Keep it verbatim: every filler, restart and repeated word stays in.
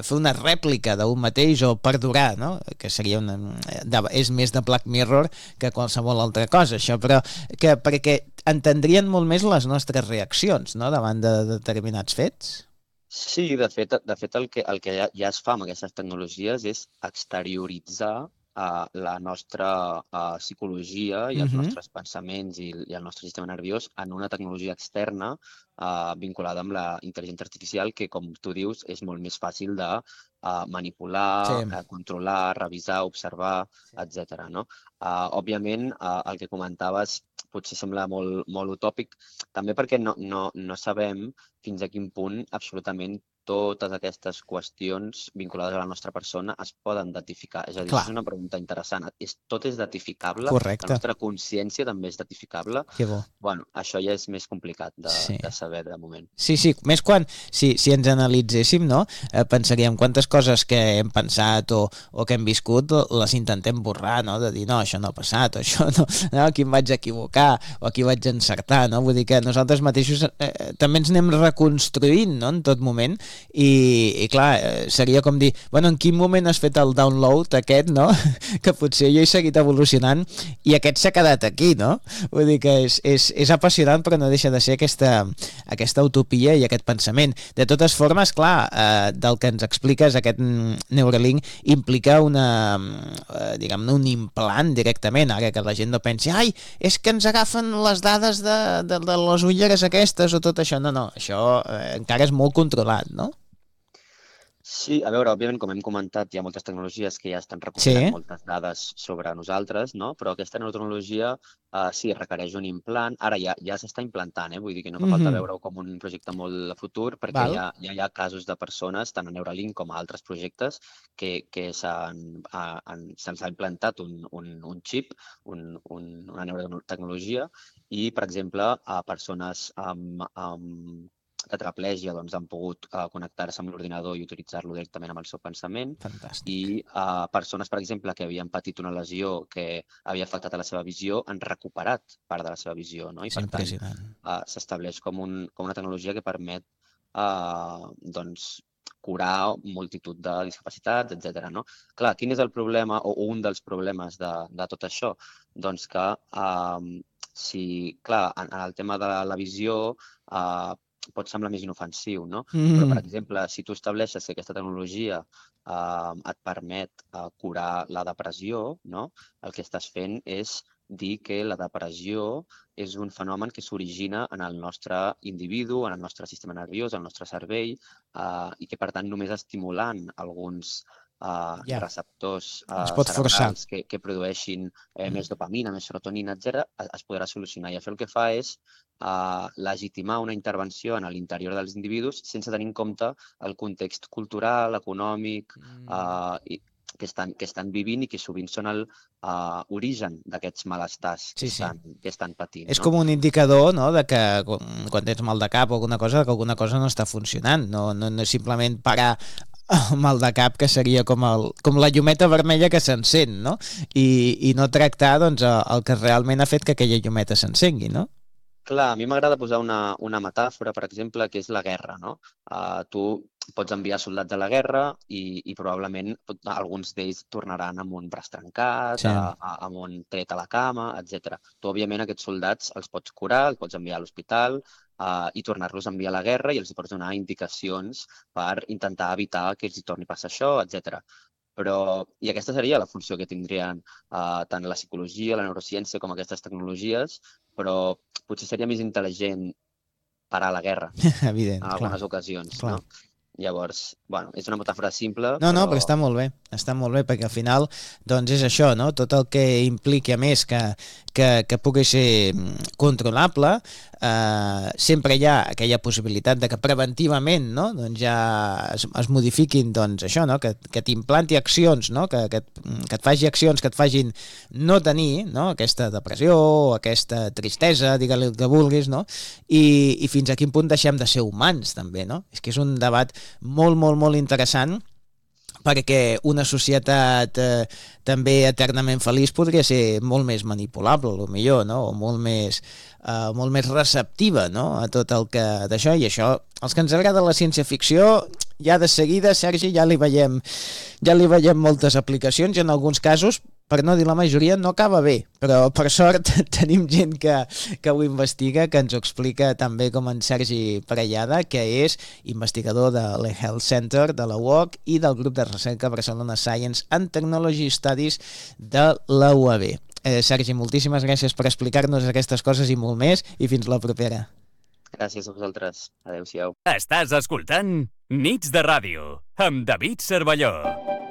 fer una rèplica d'un mateix o perdurar, no? Que seria una, de, és més de Black Mirror que qualsevol altra cosa, això, però que, perquè entendrien molt més les nostres reaccions, no?, davant de determinats fets. Sí, de fet, de fet el que, el que ja, ja es fa amb aquestes tecnologies és exterioritzar uh, la nostra uh, psicologia i els Mhm. nostres pensaments i, i el nostre sistema nerviós en una tecnologia externa uh, vinculada amb la intel·ligència artificial que, com tu dius, és molt més fàcil de uh, manipular, Sí. uh, controlar, revisar, observar, etcètera. No? Uh, òbviament, uh, el que comentaves potser sembla molt, molt utòpic, també perquè no, no, no sabem fins a quin punt absolutament totes aquestes qüestions vinculades a la nostra persona es poden datificar. És a dir, Clar. això és una pregunta interessant. És, tot és datificable? Correcte. La nostra consciència també és datificable? Que bo. Bueno, això ja és més complicat de, Sí. de saber de moment. Sí, sí, més quan, si, si ens analitzéssim, no? Eh, pensaríem quantes coses que hem pensat o, o que hem viscut les intentem borrar, no? De dir, no, això no ha passat, o això no, no, aquí em vaig equivocar, o aquí vaig encertar, no? Vull dir que nosaltres mateixos eh, també ens anem reconstruint, no?, en tot moment, i, i clar, eh, seria com dir, bueno, en quin moment has fet el download aquest, no? Que potser jo he seguit evolucionant i aquest s'ha quedat aquí, no? Vull dir que és, és, és apassionant, però no deixa de ser aquesta, aquesta utopia i aquest pensament. De totes formes, clar, eh, del que ens expliques, aquest Neuralink implica una, eh, diguem-ne, un implant directament, ara que la gent no pensi, ai, és que ens agafen les dades de, de, de les ulleres aquestes o tot això. No, no, això eh, encara és molt controlat, no? Sí, a veure, òbviament, com hem comentat, hi ha moltes tecnologies que ja estan recopilant Sí. moltes dades sobre nosaltres, no? Però aquesta neurotecnologia uh, sí, requereix un implant. Ara ja, ja s'està implantant, eh? Vull dir que no fa falta Mhm. veure-ho com un projecte molt a futur, perquè Val. ja, ja hi ha casos de persones, tant a Neuralink com a altres projectes, que, que s'han, uh, han, se'ns ha implantat un, un, un xip, un, un, una neurotecnologia, i, per exemple, a persones amb, amb tetraplegia doncs, han pogut uh, connectar-se amb l'ordinador i utilitzar-lo directament amb el seu pensament. Fantàstic. I uh, persones, per exemple, que havien patit una lesió que havia afectat a la seva visió, han recuperat part de la seva visió, no? I És per tant, impressionant. uh, s'estableix com, un, com una tecnologia que permet uh, doncs, curar multitud de discapacitats, etcètera. No? Clar, quin és el problema o un dels problemes de, de tot això? Doncs que uh, si, clar, en, en el tema de la visió uh, pot semblar més inofensiu, no? Mm. Però, per exemple, si tu estableixes que aquesta tecnologia eh, et permet eh, curar la depressió, no? El que estàs fent és dir que la depressió és un fenomen que s'origina en el nostre individu, en el nostre sistema nerviós, en el nostre cervell, eh, i que, per tant, només estimulant alguns Uh, Ja. receptors Es uh, pot forçar. cerebrals que, que produeixin eh, més dopamina, més serotonina, etcètera, es, es podrà solucionar. I això el que fa és uh, legitimar una intervenció en l'interior dels individus sense tenir en compte el context cultural, econòmic, uh, i, que, estan, que estan vivint i que sovint són el uh, origen d'aquests malestars Sí, que, sí. estan, que estan patint. És no? com un indicador, no?, de que quan quan tens mal de cap o alguna cosa, que alguna cosa no està funcionant. No, no, no és simplement parar el mal de cap, que seria com, el, com la llumeta vermella que s'encén, no? I, i no tractar doncs, el que realment ha fet que aquella llumeta s'encengui, no? Clar, a mi m'agrada posar una, una metàfora, per exemple, que és la guerra, no? Uh, tu pots enviar soldats a la guerra i, i probablement pot, alguns d'ells tornaran amb un braç trencat, Sí. a, a, amb un tret a la cama, etcètera. Tu, òbviament, aquests soldats els pots curar, els pots enviar a l'hospital uh, i tornar-los a enviar a la guerra i els pots donar indicacions per intentar evitar que els hi torni a passar això, etcètera. Però, i aquesta seria la funció que tindrien uh, tant la psicologia, la neurociència com aquestes tecnologies, però potser seria més intel·ligent parar la guerra Evident, en clar. algunes ocasions, clar. no? Llavors, bueno, és una metàfora simple, No, no, però... però està molt bé, està molt bé, perquè al final doncs és això, no? Tot el que impliqui a més que, que, que pugui ser controlable, eh, sempre hi ha aquella possibilitat de que preventivament, no?, doncs ja es, es modifiquin, doncs això, no?, que, que t'implanti accions, no?, que, que, et, que et faci accions que et facin no tenir, no?, aquesta depressió, aquesta tristesa, digue-li el que vulguis, no?, i, i fins a quin punt deixem de ser humans, també, no? És que és un debat molt, molt, molt interessant, perquè una societat eh, també eternament feliç podria ser molt més manipulable, a lo millor, no? O molt més, eh, molt més receptiva, no? A tot el que d'això, i això, els que ens agrada la ciència-ficció, ja de seguida, Sergi, ja li veiem, ja li veiem moltes aplicacions, i en alguns casos, per no dir la majoria, no acaba bé, però per sort tenim gent que, que ho investiga, que ens ho explica tan bé com en Sergi Parellada, que és investigador de l'eHealth Center de la U O C i del grup de recerca Barcelona Science and Technology Studies de la U A B. Eh, Sergi, moltíssimes gràcies per explicar-nos aquestes coses i molt més, i fins la propera. Gràcies a vosaltres. Adéu-siau. Estàs escoltant Nits de Ràdio amb David Cervelló.